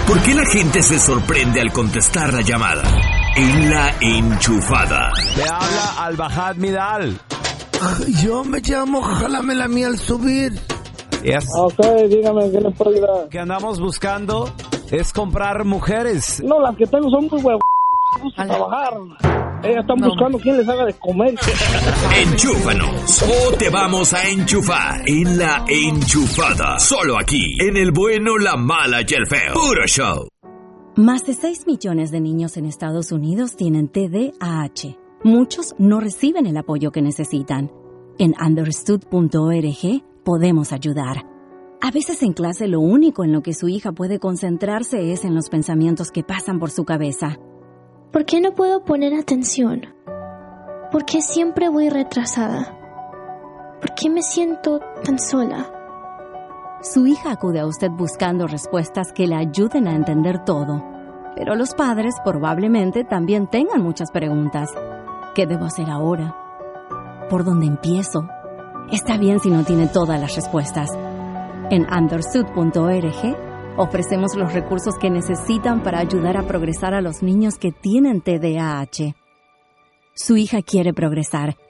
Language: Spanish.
¿Por qué la gente se sorprende al contestar la llamada? En La Enchufada. Le habla Al-Bahad Midal. Yo me llamo Jálame la mía al subir. Yes. Ok, dígame, ¿qué le puedo ayudar? Que andamos buscando es comprar mujeres. No, las que tengo son muy huevos. A trabajar. Ellas están buscando quién les haga de comer. Enchúfanos o te vamos a enchufar en La Enchufada. Solo aquí, en el bueno, la mala y el feo. Puro show. Más de 6 millones de niños en Estados Unidos tienen TDAH. Muchos no reciben el apoyo que necesitan. En understood.org podemos ayudar. A veces en clase lo único en lo que su hija puede concentrarse es en los pensamientos que pasan por su cabeza. ¿Por qué no puedo poner atención? ¿Por qué siempre voy retrasada? ¿Por qué me siento tan sola? Su hija acude a usted buscando respuestas que le ayuden a entender todo. Pero los padres probablemente también tengan muchas preguntas. ¿Qué debo hacer ahora? ¿Por dónde empiezo? Está bien si no tiene todas las respuestas. En understood.org ofrecemos los recursos que necesitan para ayudar a progresar a los niños que tienen TDAH. Su hija quiere progresar